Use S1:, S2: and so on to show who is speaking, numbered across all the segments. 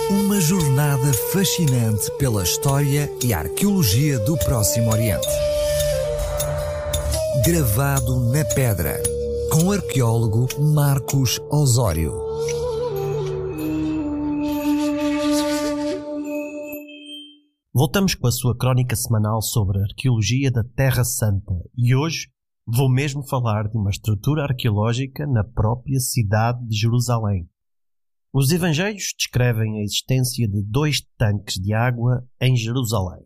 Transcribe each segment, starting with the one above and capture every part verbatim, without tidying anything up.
S1: Uma jornada fascinante pela história e arqueologia do Próximo Oriente. Gravado na pedra, com o arqueólogo Marcos Osório.
S2: Voltamos com a sua crónica semanal sobre a arqueologia da Terra Santa e hoje vou mesmo falar de uma estrutura arqueológica na própria cidade de Jerusalém. Os evangelhos descrevem a existência de dois tanques de água em Jerusalém,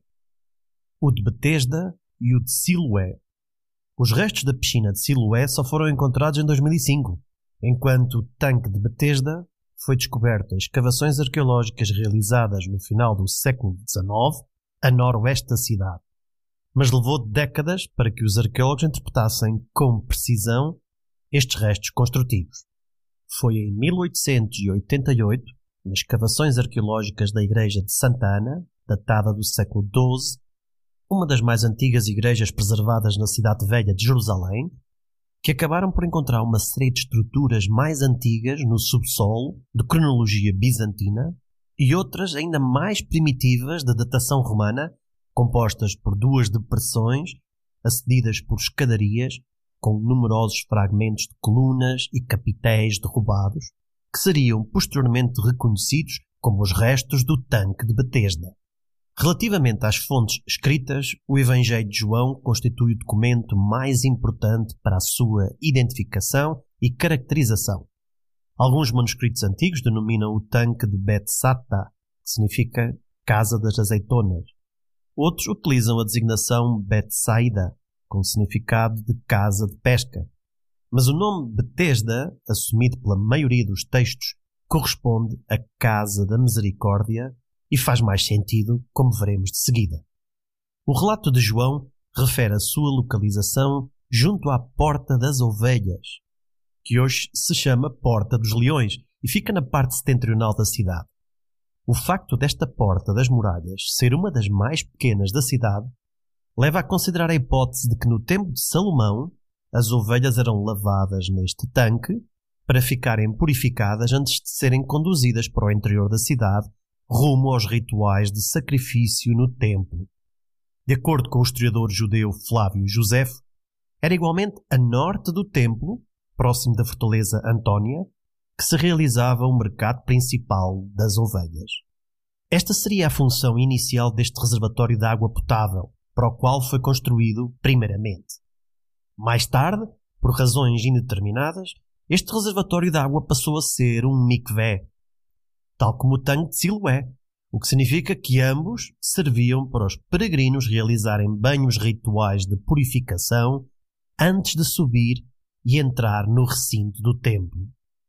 S2: o de Betesda e o de Siloé. Os restos da piscina de Siloé só foram encontrados em dois mil e cinco, enquanto o tanque de Betesda foi descoberto em escavações arqueológicas realizadas no final do século dezenove, a noroeste da cidade. Mas levou décadas para que os arqueólogos interpretassem com precisão estes restos construtivos. Foi em mil oitocentos e oitenta e oito, nas escavações arqueológicas da igreja de Santa Ana, datada do século doze, uma das mais antigas igrejas preservadas na cidade velha de Jerusalém, que acabaram por encontrar uma série de estruturas mais antigas no subsolo, de cronologia bizantina, e outras ainda mais primitivas de datação romana, compostas por duas depressões, acedidas por escadarias, com numerosos fragmentos de colunas e capitéis derrubados, que seriam posteriormente reconhecidos como os restos do tanque de Betesda. Relativamente às fontes escritas, o Evangelho de João constitui o documento mais importante para a sua identificação e caracterização. Alguns manuscritos antigos denominam o tanque de Betsata, que significa Casa das Azeitonas. Outros utilizam a designação Betsaida, com significado de casa de pesca. Mas o nome Betesda, assumido pela maioria dos textos, corresponde à Casa da Misericórdia e faz mais sentido, como veremos de seguida. O relato de João refere a sua localização junto à Porta das Ovelhas, que hoje se chama Porta dos Leões e fica na parte setentrional da cidade. O facto desta Porta das Muralhas ser uma das mais pequenas da cidade leva a considerar a hipótese de que no tempo de Salomão as ovelhas eram lavadas neste tanque para ficarem purificadas antes de serem conduzidas para o interior da cidade rumo aos rituais de sacrifício no templo. De acordo com o historiador judeu Flávio Josefo, era igualmente a norte do templo, próximo da fortaleza Antónia, que se realizava o mercado principal das ovelhas. Esta seria a função inicial deste reservatório de água potável, para o qual foi construído primeiramente. Mais tarde, por razões indeterminadas, este reservatório de água passou a ser um mikvé, tal como o tanque de Siloé, o que significa que ambos serviam para os peregrinos realizarem banhos rituais de purificação antes de subir e entrar no recinto do templo.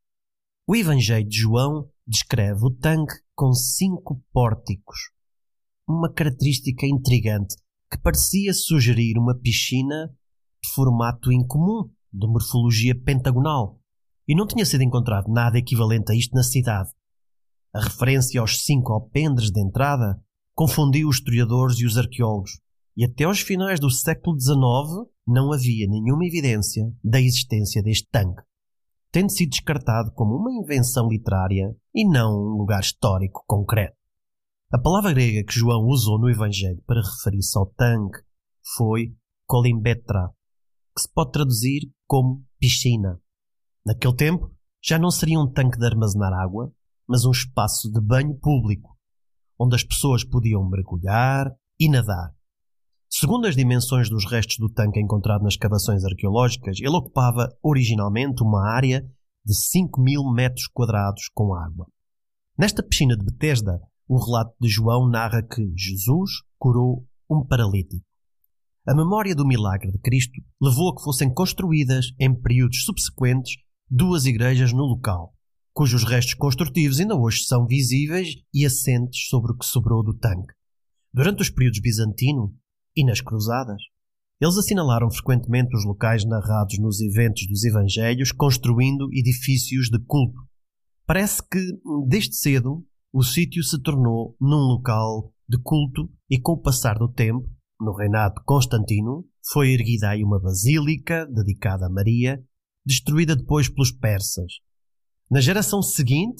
S2: O Evangelho de João descreve o tanque com cinco pórticos, uma característica intrigante que parecia sugerir uma piscina de formato incomum, de morfologia pentagonal, e não tinha sido encontrado nada equivalente a isto na cidade. A referência aos cinco alpendres de entrada confundiu os historiadores e os arqueólogos, e até aos finais do século dezenove não havia nenhuma evidência da existência deste tanque, tendo sido descartado como uma invenção literária e não um lugar histórico concreto. A palavra grega que João usou no Evangelho para referir-se ao tanque foi kolimbetra, que se pode traduzir como piscina. Naquele tempo, já não seria um tanque de armazenar água, mas um espaço de banho público, onde as pessoas podiam mergulhar e nadar. Segundo as dimensões dos restos do tanque encontrado nas escavações arqueológicas, ele ocupava originalmente uma área de cinco mil metros quadrados com água. Nesta piscina de Betesda, o relato de João narra que Jesus curou um paralítico. A memória do milagre de Cristo levou a que fossem construídas, em períodos subsequentes, duas igrejas no local, cujos restos construtivos ainda hoje são visíveis e assentes sobre o que sobrou do tanque. Durante os períodos bizantino e nas cruzadas, eles assinalaram frequentemente os locais narrados nos eventos dos evangelhos, construindo edifícios de culto. Parece que, desde cedo, o sítio se tornou num local de culto e, com o passar do tempo, no reinado de Constantino, foi erguida aí uma basílica dedicada a Maria, destruída depois pelos persas. Na geração seguinte,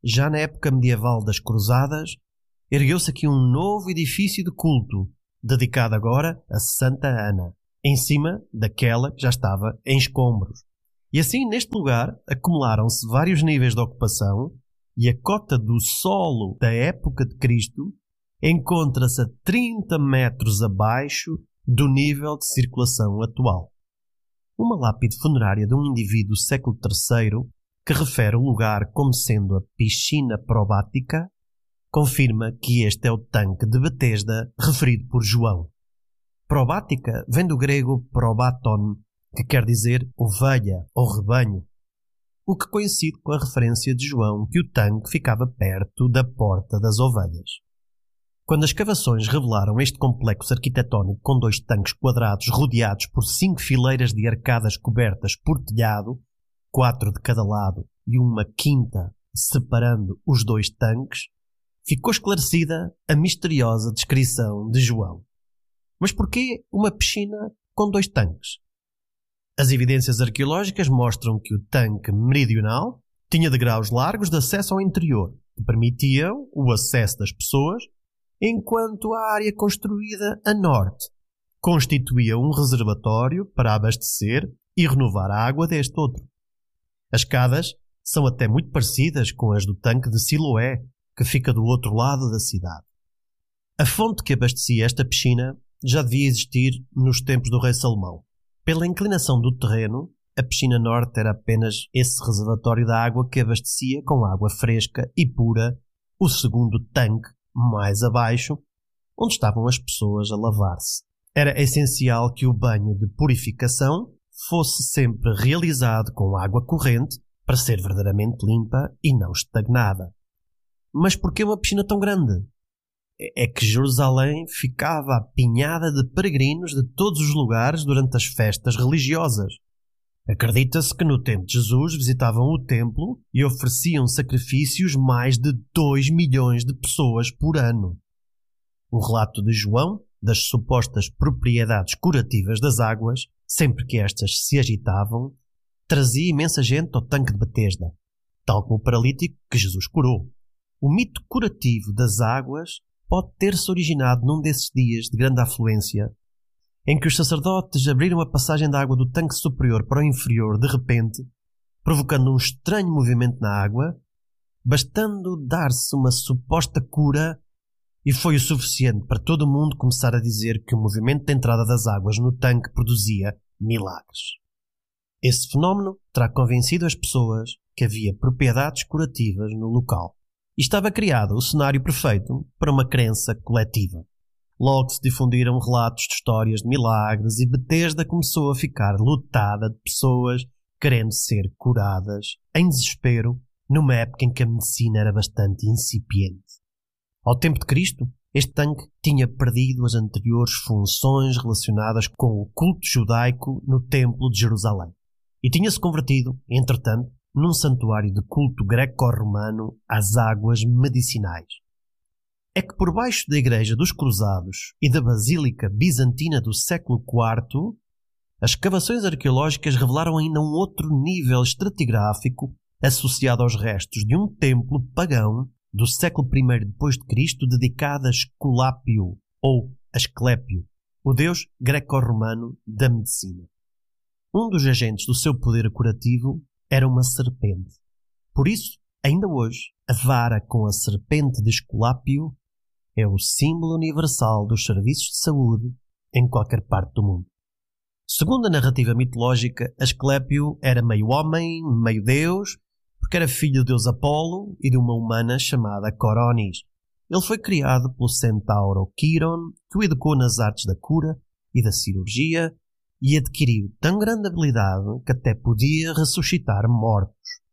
S2: já na época medieval das Cruzadas, ergueu-se aqui um novo edifício de culto, dedicado agora a Santa Ana, em cima daquela que já estava em escombros. E assim, neste lugar, acumularam-se vários níveis de ocupação e a cota do solo da época de Cristo encontra-se a trinta metros abaixo do nível de circulação atual. Uma lápide funerária de um indivíduo do século terceiro, que refere o lugar como sendo a piscina probática, confirma que este é o tanque de Betesda referido por João. Probática vem do grego probaton, que quer dizer ovelha ou rebanho, o que coincide com a referência de João que o tanque ficava perto da porta das ovelhas. Quando as escavações revelaram este complexo arquitetónico com dois tanques quadrados rodeados por cinco fileiras de arcadas cobertas por telhado, quatro de cada lado e uma quinta separando os dois tanques, ficou esclarecida a misteriosa descrição de João. Mas porquê uma piscina com dois tanques? As evidências arqueológicas mostram que o tanque meridional tinha degraus largos de acesso ao interior, que permitiam o acesso das pessoas, enquanto a área construída a norte constituía um reservatório para abastecer e renovar a água deste outro. As escadas são até muito parecidas com as do tanque de Siloé, que fica do outro lado da cidade. A fonte que abastecia esta piscina já devia existir nos tempos do rei Salomão. Pela inclinação do terreno, a piscina norte era apenas esse reservatório de água que abastecia com água fresca e pura o segundo tanque mais abaixo, onde estavam as pessoas a lavar-se. Era essencial que o banho de purificação fosse sempre realizado com água corrente para ser verdadeiramente limpa e não estagnada. Mas por que uma piscina tão grande? É que Jerusalém ficava apinhada de peregrinos de todos os lugares durante as festas religiosas. Acredita-se que no tempo de Jesus visitavam o templo e ofereciam sacrifícios mais de dois milhões de pessoas por ano. O relato de João das supostas propriedades curativas das águas, sempre que estas se agitavam, trazia imensa gente ao tanque de Betesda, tal como o paralítico que Jesus curou. O mito curativo das águas pode ter-se originado num desses dias de grande afluência, em que os sacerdotes abriram a passagem da água do tanque superior para o inferior de repente, provocando um estranho movimento na água, bastando dar-se uma suposta cura, e foi o suficiente para todo o mundo começar a dizer que o movimento de entrada das águas no tanque produzia milagres. Esse fenómeno terá convencido as pessoas que havia propriedades curativas no local. E estava criado o cenário perfeito para uma crença coletiva. Logo se difundiram relatos de histórias de milagres e Betesda começou a ficar lotada de pessoas querendo ser curadas, em desespero, numa época em que a medicina era bastante incipiente. Ao tempo de Cristo, este tanque tinha perdido as anteriores funções relacionadas com o culto judaico no Templo de Jerusalém e tinha-se convertido, entretanto, num santuário de culto greco-romano às águas medicinais. É que por baixo da Igreja dos Cruzados e da Basílica Bizantina do século quarto, as escavações arqueológicas revelaram ainda um outro nível estratigráfico associado aos restos de um templo pagão do século primeiro depois de Cristo dedicado a Esculápio ou Asclépio, o deus greco-romano da medicina. Um dos agentes do seu poder curativo era uma serpente. Por isso, ainda hoje, a vara com a serpente de Esculápio é o símbolo universal dos serviços de saúde em qualquer parte do mundo. Segundo a narrativa mitológica, Asclépio era meio homem, meio deus, porque era filho do deus Apolo e de uma humana chamada Coronis. Ele foi criado pelo centauro Quiron, que o educou nas artes da cura e da cirurgia, e adquiriu tão grande habilidade que até podia ressuscitar mortos.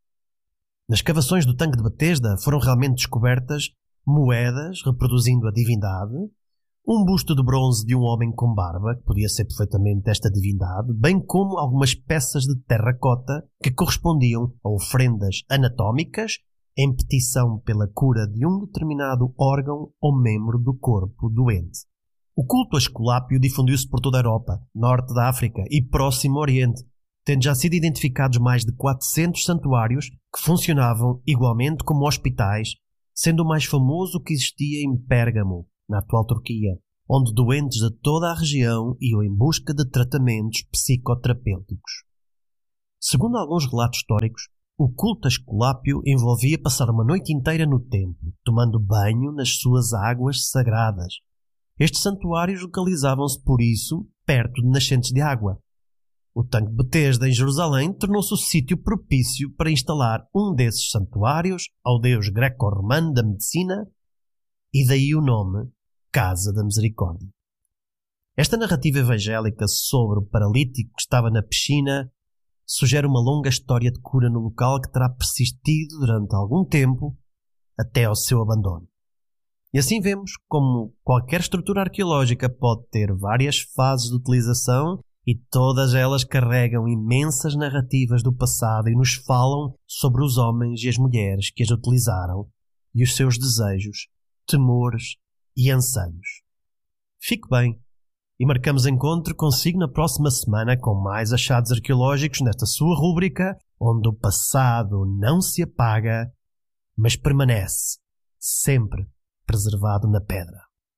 S2: Nas escavações do tanque de Betesda foram realmente descobertas moedas reproduzindo a divindade, um busto de bronze de um homem com barba, que podia ser perfeitamente esta divindade, bem como algumas peças de terracota que correspondiam a ofrendas anatómicas em petição pela cura de um determinado órgão ou membro do corpo doente. O culto a Esculápio difundiu-se por toda a Europa, norte da África e Próximo Oriente, tendo já sido identificados mais de quatrocentos santuários que funcionavam igualmente como hospitais, sendo o mais famoso o que existia em Pérgamo, na atual Turquia, onde doentes de toda a região iam em busca de tratamentos psicoterapêuticos. Segundo alguns relatos históricos, o culto a Esculápio envolvia passar uma noite inteira no templo, tomando banho nas suas águas sagradas. Estes santuários localizavam-se, por isso, perto de nascentes de água. O tanque de Betesda, em Jerusalém, tornou-se o sítio propício para instalar um desses santuários ao deus greco-romano da medicina, e daí o nome Casa da Misericórdia. Esta narrativa evangélica sobre o paralítico que estava na piscina sugere uma longa história de cura no local que terá persistido durante algum tempo até ao seu abandono. E assim vemos como qualquer estrutura arqueológica pode ter várias fases de utilização e todas elas carregam imensas narrativas do passado e nos falam sobre os homens e as mulheres que as utilizaram e os seus desejos, temores e anseios. Fique bem e marcamos encontro consigo na próxima semana com mais achados arqueológicos nesta sua rúbrica onde o passado não se apaga, mas permanece sempre preservado na pedra.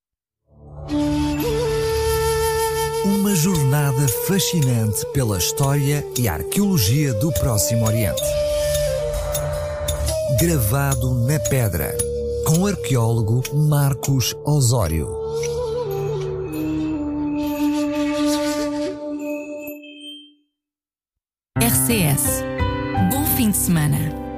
S1: Uma jornada fascinante pela história e arqueologia do Próximo Oriente. Gravado na pedra, com o arqueólogo Marcos Osório.
S3: R C S. Bom fim de semana.